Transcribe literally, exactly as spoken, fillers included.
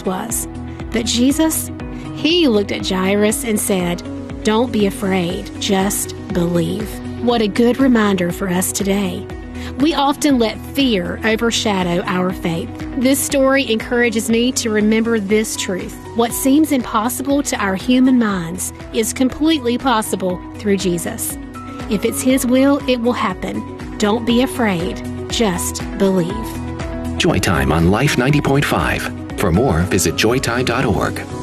was. But Jesus, he looked at Jairus and said, "Don't be afraid, just believe." What a good reminder for us today. We often let fear overshadow our faith. This story encourages me to remember this truth. What seems impossible to our human minds is completely possible through Jesus. If it's His will, it will happen. Don't be afraid. Just believe. Joy Time on Life ninety point five. For more, visit joy time dot org.